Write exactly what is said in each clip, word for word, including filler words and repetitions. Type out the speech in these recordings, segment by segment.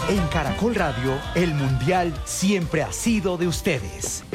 En Caracol Radio, el Mundial siempre ha sido de ustedes.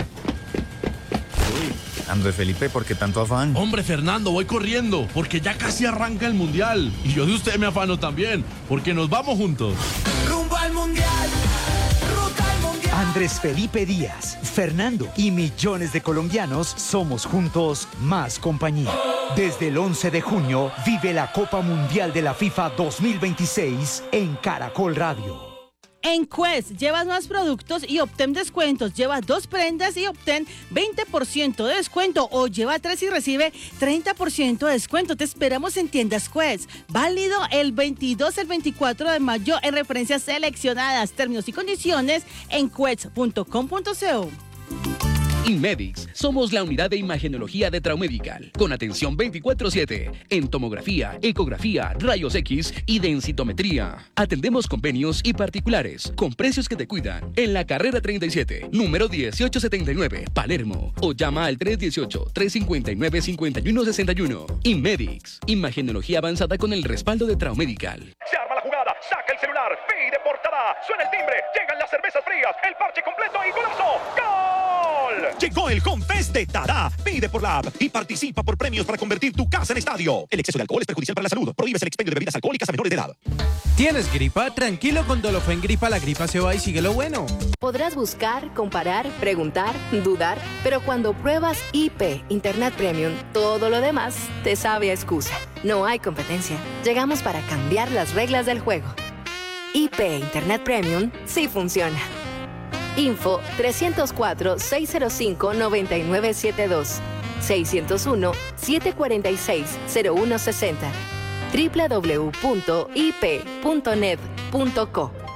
Andrés Felipe, ¿por qué tanto afán? Hombre, Fernando, voy corriendo, porque ya casi arranca el Mundial. Y yo de usted me afano también, porque nos vamos juntos. Rumbo al Mundial, ruta al Mundial. Andrés Felipe Díaz, Fernando y millones de colombianos somos juntos más compañía. Desde el once de junio, vive la Copa Mundial de la FIFA dos mil veintiséis en Caracol Radio. En Quest, llevas más productos y obtén descuentos. Lleva dos prendas y obtén veinte por ciento de descuento. O lleva tres y recibe treinta por ciento de descuento. Te esperamos en tiendas Quest. Válido el veintidós al veinticuatro de mayo en referencias seleccionadas. Términos y condiciones en quest punto com punto co. Inmedix, somos la unidad de imagenología de Traumedical, con atención veinticuatro siete, en tomografía, ecografía, rayos X y densitometría. Atendemos convenios y particulares, con precios que te cuidan, en la carrera treinta y siete, número dieciocho setenta y nueve, Palermo, o llama al tres uno ocho, tres cinco nueve, cinco uno seis uno. Inmedix, imagenología avanzada con el respaldo de Traumedical. Se arma la jugada, saca el celular, pide portada, suena el timbre, llegan las cervezas frías, el parche completo y golazo. ¡Gol! Llegó el Homefest de Tada. Pide por la app y participa por premios para convertir tu casa en estadio. El exceso de alcohol es perjudicial para la salud. Prohíbes el expendio de bebidas alcohólicas a menores de edad. ¿Tienes gripa? Tranquilo, con Dolofen Gripa la gripa se va y sigue lo bueno. Podrás buscar, comparar, preguntar, dudar, pero cuando pruebas I P, Internet Premium, todo lo demás te sabe a excusa. No hay competencia. Llegamos para cambiar las reglas del juego. I P Internet Premium sí funciona. Info tres cero cuatro, seis cero cinco, nueve nueve siete dos, seis cero uno, siete cuatro seis, cero uno seis cero, doble u doble u doble u punto i p punto net punto co.